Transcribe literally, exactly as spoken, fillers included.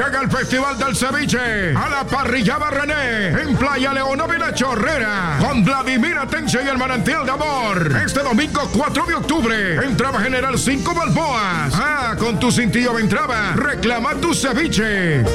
Llega el Festival del Ceviche a la Parrillada René en Playa Leonova y La Chorrera con Vladimir Atencia y el Manantial de Amor. Este domingo cuatro de octubre, entrada general cinco balboas. Ah, con tu cintillo de entrada, reclama tu ceviche.